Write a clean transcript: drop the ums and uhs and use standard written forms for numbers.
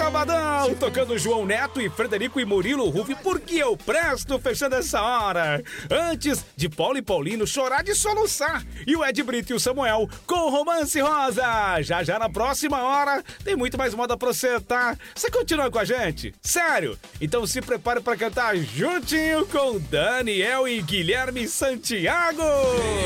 Sabadão, tocando João Neto e Frederico e Murilo Ruff, porque eu presto, fechando essa hora. Antes de Paulo e Paulino chorar de soluçar. E o Ed Brito e o Samuel com Romance Rosa. Já na próxima hora tem muito mais moda pra você, tá? Você continua com a gente? Sério? Então se prepare pra cantar juntinho com Daniel e Guilherme Santiago.